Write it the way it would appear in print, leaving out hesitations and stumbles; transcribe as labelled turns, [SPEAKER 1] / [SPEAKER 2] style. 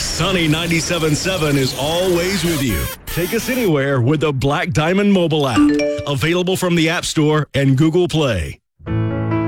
[SPEAKER 1] Sunny 97.7 is always with you. Take us anywhere with the Black Diamond mobile app. Available from the App Store and Google Play.